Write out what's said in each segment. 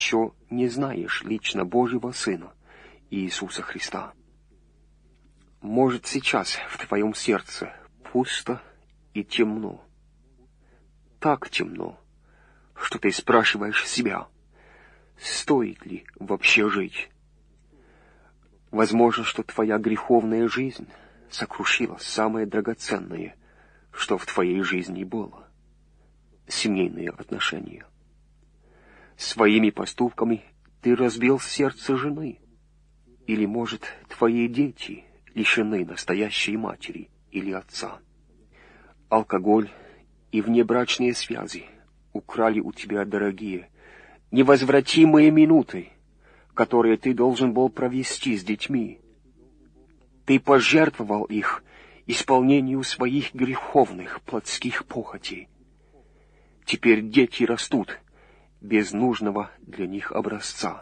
еще не знаешь лично Божьего Сына, Иисуса Христа. Может, сейчас в твоем сердце пусто и темно. Так темно, что ты спрашиваешь себя, стоит ли вообще жить. Возможно, что твоя греховная жизнь сокрушила самое драгоценное, что в твоей жизни было — семейные отношения. Своими поступками ты разбил сердце жены, или, может, твои дети лишены настоящей матери или отца. Алкоголь и внебрачные связи украли у тебя дорогие, невозвратимые минуты, которые ты должен был провести с детьми. Ты пожертвовал их исполнению своих греховных плотских похотей. Теперь дети растут без нужного для них образца.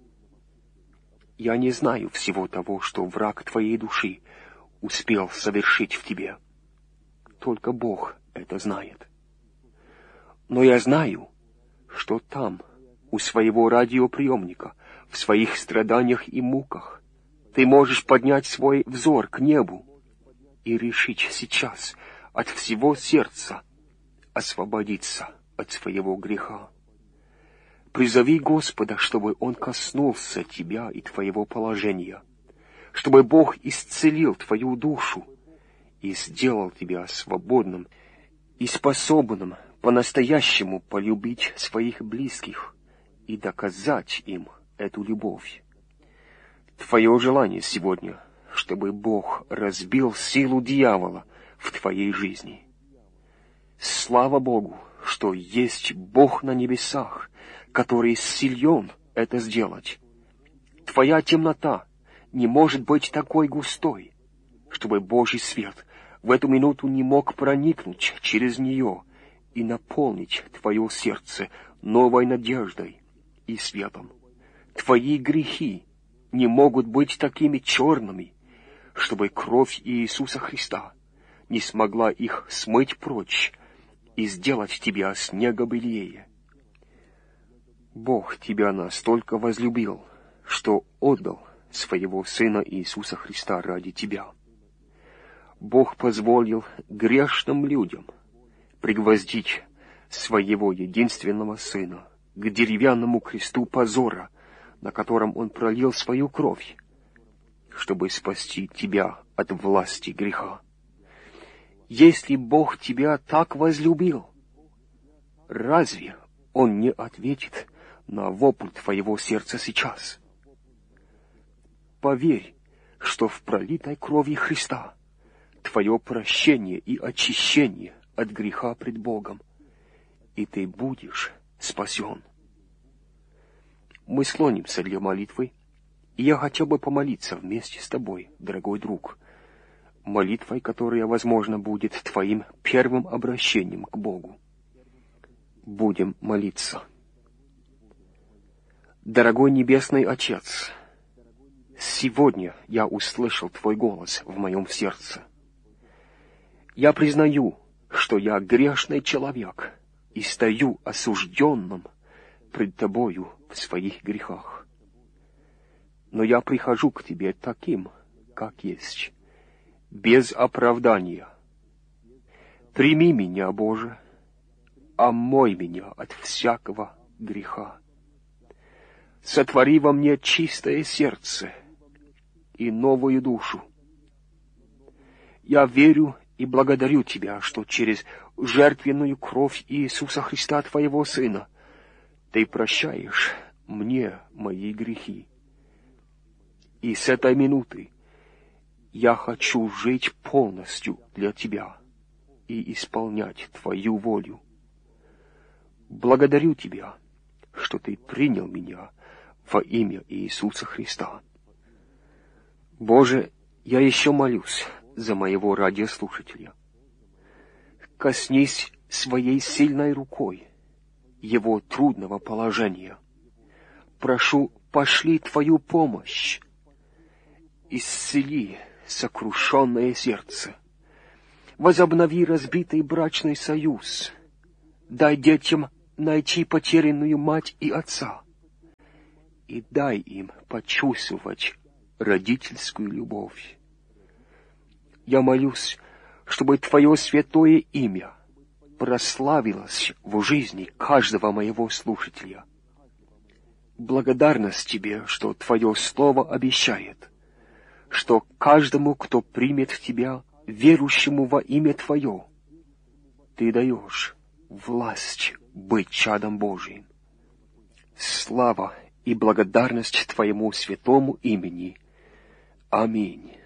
Я не знаю всего того, что враг твоей души успел совершить в тебе. Только Бог это знает. Но я знаю, что там, у своего радиоприемника, в своих страданиях и муках, ты можешь поднять свой взор к небу и решить сейчас от всего сердца освободиться от своего греха. Призови Господа, чтобы Он коснулся тебя и твоего положения, чтобы Бог исцелил твою душу и сделал тебя свободным и способным по-настоящему полюбить своих близких и доказать им эту любовь. Твое желание сегодня, чтобы Бог разбил силу дьявола в твоей жизни. Слава Богу, что есть Бог на небесах, который силен это сделать. Твоя темнота не может быть такой густой, чтобы Божий свет в эту минуту не мог проникнуть через нее и наполнить твое сердце новой надеждой и светом. Твои грехи не могут быть такими черными, чтобы кровь Иисуса Христа не смогла их смыть прочь и сделать тебя снегобелее. Бог тебя настолько возлюбил, что отдал своего Сына Иисуса Христа ради тебя. Бог позволил грешным людям пригвоздить своего единственного Сына к деревянному кресту позора, на котором Он пролил свою кровь, чтобы спасти тебя от власти греха. Если Бог тебя так возлюбил, разве Он не ответит на вопль твоего сердца сейчас? Поверь, что в пролитой крови Христа твое прощение и очищение от греха пред Богом, и ты будешь спасен. Мы склонимся для молитвы, и я хотел бы помолиться вместе с тобой, дорогой друг, молитвой, которая, возможно, будет твоим первым обращением к Богу. Будем молиться. Дорогой Небесный Отец, сегодня я услышал Твой голос в моем сердце. Я признаю, что я грешный человек и стою осужденным пред Тобою в своих грехах. Но я прихожу к Тебе таким, как есть, без оправдания. Прими меня, Боже, омой меня от всякого греха. Сотвори во мне чистое сердце и новую душу. Я верю и благодарю Тебя, что через жертвенную кровь Иисуса Христа, Твоего Сына, Ты прощаешь мне мои грехи. И с этой минуты я хочу жить полностью для Тебя и исполнять Твою волю. Благодарю Тебя, что Ты принял меня во имя Иисуса Христа. Боже, я еще молюсь за моего радиослушателя. Коснись своей сильной рукой его трудного положения. Прошу, пошли Твою помощь. Исцели сокрушенное сердце. Возобнови разбитый брачный союз. Дай детям найти потерянную мать и отца. и дай им почувствовать родительскую любовь. Я молюсь, чтобы Твое святое имя прославилось в жизни каждого моего слушателя. Благодарность Тебе, что Твое Слово обещает, что каждому, кто примет Тебя, верующему во имя Твое, Ты даешь власть быть чадом Божиим. Слава и благодарность Твоему святому имени. Аминь.